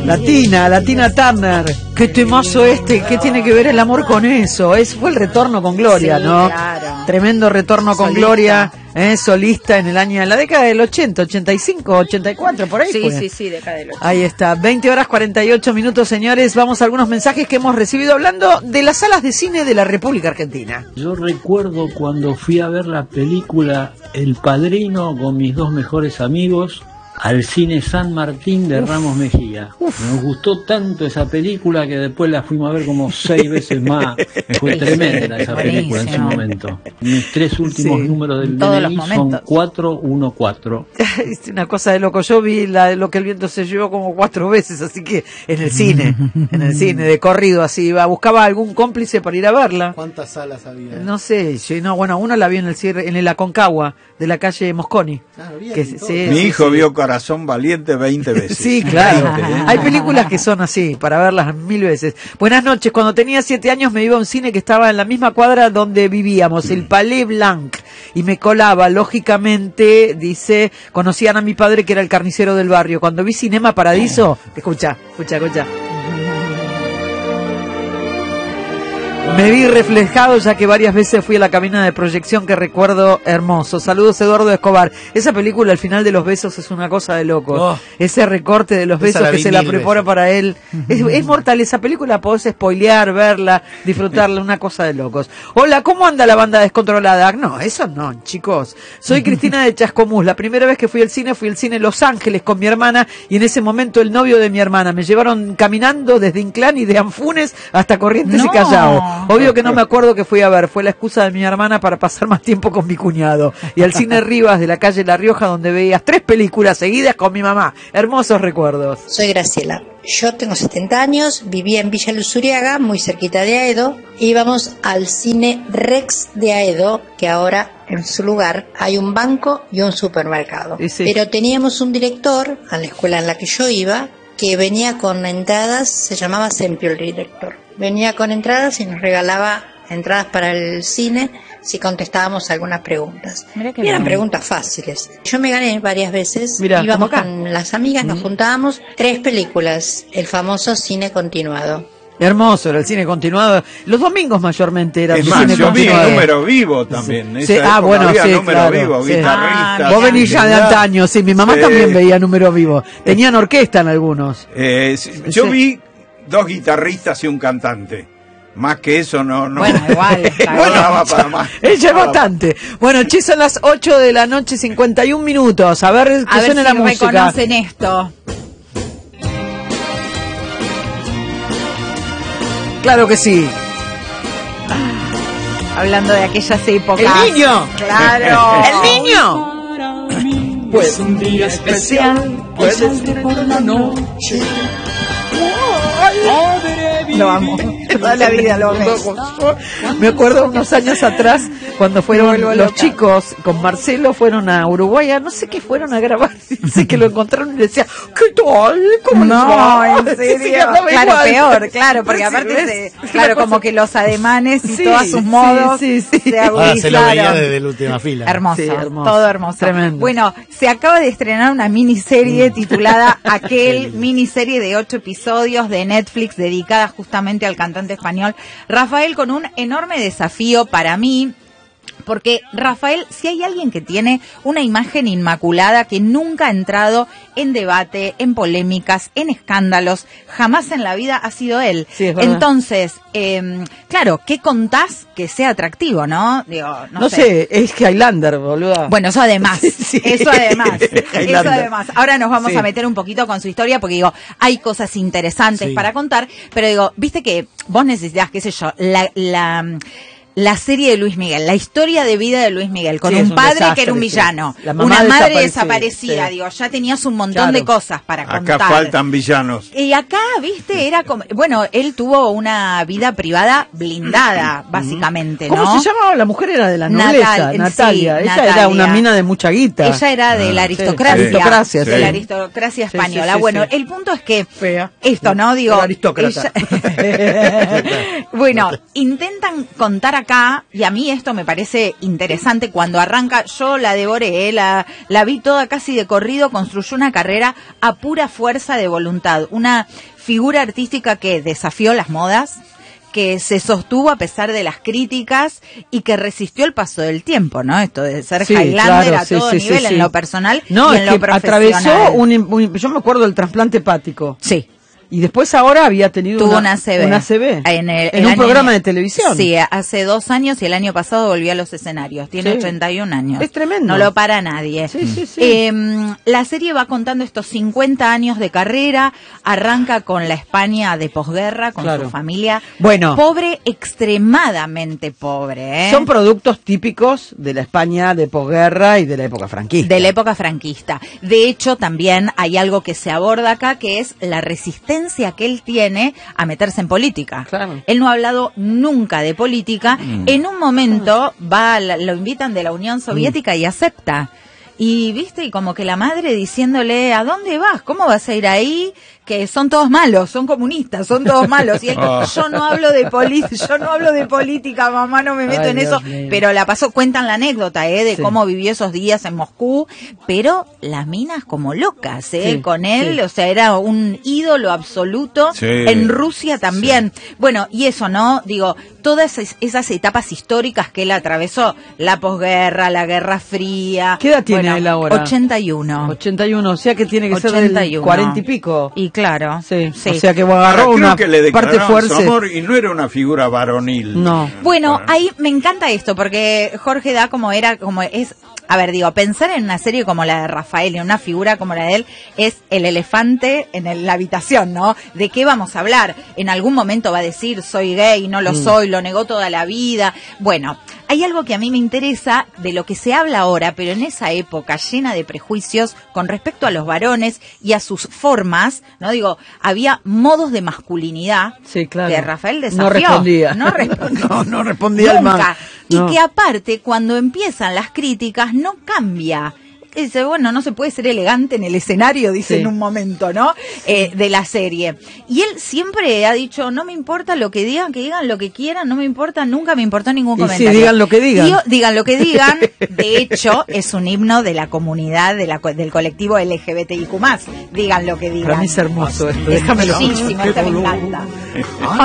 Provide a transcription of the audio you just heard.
Tina Turner. Qué temazo este, ¿qué tiene que ver el amor con eso? Fue el retorno con Gloria, sí, ¿no? Claro. Tremendo retorno con Gloria, solista en la década del 80, 85, 84, por ahí. Sí, década del 80. Ahí está, 20:48, señores. Vamos a algunos mensajes que hemos recibido hablando de las salas de cine de la República Argentina. Yo recuerdo cuando fui a ver la película El Padrino con mis dos mejores amigos al cine San Martín de Ramos Mejía. Nos gustó tanto esa película que después la fuimos a ver como 6 veces más. Fue tremenda esa película en su momento. Mis 3 últimos números del DNI son 414. Es una cosa de loco. Yo vi Lo que el viento se llevó como 4 veces, así que en el cine, de corrido así. Buscaba algún cómplice para ir a verla. ¿Cuántas salas había? No sé, uno la vio en el Aconcagua de la calle Mosconi. Mi hijo vio Corazón Valiente 20 veces. Sí, claro. Hay películas que son así, para verlas 1000 veces. Buenas noches. Cuando tenía 7 años me iba a un cine que estaba en la misma cuadra donde vivíamos, el Palais Blanc, y me colaba, lógicamente, dice, conocían a mi padre que era el carnicero del barrio. Cuando vi Cinema Paradiso, escucha. Me vi reflejado ya que varias veces fui a la cabina de proyección que recuerdo hermoso. Saludos, Eduardo Escobar. Esa película, al final de los besos, es una cosa de loco. Ese recorte de los besos que se la prepara para él. Es mortal esa película, podés spoilear, verla, disfrutarla, una cosa de locos. Hola, ¿cómo anda la banda descontrolada? No, eso no, chicos. Soy Cristina de Chascomús. La primera vez que fui al cine Los Ángeles con mi hermana y en ese momento el novio de mi hermana. Me llevaron caminando desde Inclán y de Anfunes hasta Corrientes y Callao. Obvio que no me acuerdo que fui a ver, fue la excusa de mi hermana para pasar más tiempo con mi cuñado. Y al cine Rivas de la calle La Rioja, donde veías 3 películas seguidas con mi mamá. Hermosos recuerdos. Soy Graciela. Yo tengo 70 años, vivía en Villa Luzuriaga, muy cerquita de Aedo. Íbamos al cine Rex de Aedo, que ahora en su lugar hay un banco y un supermercado. Sí. Pero teníamos un director, a la escuela en la que yo iba, que venía con entradas, se llamaba Sempio el director. Venía con entradas y nos regalaba entradas para el cine si contestábamos algunas preguntas. Y eran preguntas fáciles. Yo me gané varias veces. Íbamos con las amigas, nos juntábamos 3 películas, el famoso cine continuado. Hermoso, era el cine continuado. Los domingos mayormente era el cine continuado. Yo vi el número vivo también. Bueno, número vivo, guitarristas. Vos venís ya de antaño, sí, mi mamá también veía número vivo. Tenían orquesta en algunos. Yo vi 2 guitarristas y un cantante. Más que eso no. Bueno, igual. Daba para más. Ella es bastante. Bueno, son las 8 de la noche, 51 minutos. A ver qué suena la música. Reconocen esto. Claro que sí. Hablando de aquellas épocas. ¡El niño! ¡Claro! ¡El niño! Pues un día especial, pues es que por la noche. Lo amo. Toda la vida lo amo. Me acuerdo unos años atrás cuando fueron los chicos con Marcelo, fueron a Uruguay, no sé qué fueron a grabar. Dice que lo encontraron y le decía, ¿qué tal? ¿Cómo no, en serio. Claro, peor, claro, porque aparte claro, como que los ademanes y todos sus modos se agudizaron. Se lo veía desde la última fila. Hermoso, todo hermoso. Tremendo. Bueno, se acaba de estrenar una miniserie titulada Aquel, miniserie de 8 episodios de Netflix dedicada justamente al cantante español Rafael, con un enorme desafío para mí. Porque Rafael, si hay alguien que tiene una imagen inmaculada, que nunca ha entrado en debate, en polémicas, en escándalos, jamás en la vida ha sido él. Sí, es verdad. Entonces, claro, ¿qué contás que sea atractivo, no? Digo, no sé, es Highlander, boluda. Bueno, eso además, sí. eso además. Ahora nos vamos a meter un poquito con su historia, porque digo, hay cosas interesantes para contar, pero digo, viste que vos necesitas, qué sé yo, la serie de Luis Miguel, la historia de vida de Luis Miguel, con un padre desastre, que era un villano, una madre desaparecida, digo, ya tenías un montón de cosas para contar. Acá faltan villanos. Y acá, viste, era como, bueno, él tuvo una vida privada blindada, básicamente, ¿no? ¿Cómo se llamaba? La mujer era de la nobleza, Natalia. Ella era una mina de mucha guita. Ella era de la aristocracia, de la aristocracia española. Bueno, el punto es que esto, ¿no? Digo, aristócrata. Bueno, intentan contar acá, y a mí esto me parece interesante, cuando arranca, yo la devoré, la vi toda casi de corrido, construyó una carrera a pura fuerza de voluntad, una figura artística que desafió las modas, que se sostuvo a pesar de las críticas y que resistió el paso del tiempo, ¿no? Esto de ser Highlander a todo nivel, en lo personal y en lo profesional. Atravesó yo me acuerdo del trasplante hepático. Sí. Y después ahora había tenido una ACV. Una ACV. En un programa de televisión. Sí, hace 2 años y el año pasado volvió a los escenarios. Tiene 81 años. Es tremendo. No lo para nadie. La serie va contando estos 50 años de carrera. Arranca con la España de posguerra, con su familia. Bueno. Pobre, extremadamente pobre. Son productos típicos de la España de posguerra y de la época franquista. De la época franquista. De hecho, también hay algo que se aborda acá, que es la resistencia que él tiene a meterse en política. Claro. Él no ha hablado nunca de política. En un momento lo invitan de la Unión Soviética y acepta. Y viste, y como que la madre diciéndole, ¿a dónde vas? ¿Cómo vas a ir ahí? Que son todos malos, son comunistas, son todos malos. Y él, yo no hablo de política, mamá, no me meto en eso. Pero la pasó, cuentan la anécdota, de cómo vivió esos días en Moscú. Pero las minas como locas, con él, o sea, era un ídolo absoluto. En Rusia también. Bueno, y eso, ¿no? Digo, todas esas etapas históricas que él atravesó, la posguerra, la Guerra Fría. ¿Qué edad tiene él ahora? 81. 81, o sea que tiene que ser del 40 y pico. Y claro. Sí. O sea que agarró una que le parte fuerte. Su amor y no era una figura varonil. No. Bueno, ahí me encanta esto, porque Jorge da como es... A ver, digo, pensar en una serie como la de Rafael, en una figura como la de él, es el elefante en la habitación, ¿no? ¿De qué vamos a hablar? En algún momento va a decir, soy gay, no lo soy, lo negó toda la vida. Bueno, hay algo que a mí me interesa de lo que se habla ahora, pero en esa época llena de prejuicios con respecto a los varones y a sus formas, ¿no? Digo, había modos de masculinidad que Rafael desafió. No respondía. No respondía al mal. Y que aparte, cuando empiezan las críticas, no cambia. Dice, bueno, no se puede ser elegante en el escenario, dice en un momento, ¿no? De la serie. Y él siempre ha dicho, no me importa lo que digan lo que quieran, no me importa, nunca me importó ningún comentario. Sí, digan lo que digan. Digan lo que digan. De hecho, es un himno de la comunidad, del colectivo LGBTIQ+. Digan lo que digan. Para mí es hermoso esto. Es bellísimo, me encanta.